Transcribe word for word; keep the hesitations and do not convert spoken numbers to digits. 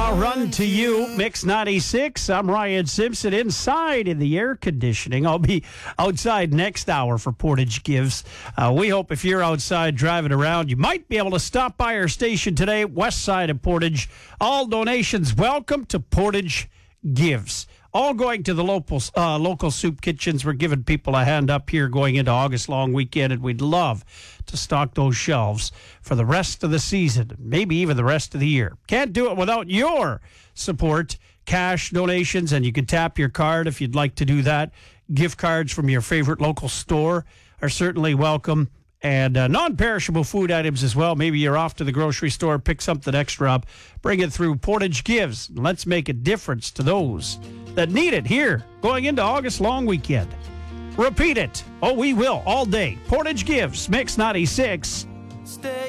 I'll run to you. Mix ninety-six. I'm Ryan Simpson inside in the air conditioning. I'll be outside next hour for Portage Gives. Uh, we hope if you're outside driving around, you might be able to stop by our station today, west side of Portage. All donations welcome to Portage Gives. All going to the local uh, local soup kitchens. We're giving people a hand up here going into August long weekend, and we'd love to stock those shelves for the rest of the season, maybe even the rest of the year. Can't do it without your support, cash donations, and you can tap your card if you'd like to do that. Gift cards from your favorite local store are certainly welcome. And uh, non-perishable food items as well. Maybe you're off to the grocery store, pick something extra up, bring it through Portage Gives. Let's make a difference to those that need it here going into August long weekend. Repeat it. Oh, we will all day. Portage Gives, Mix ninety-six. Stay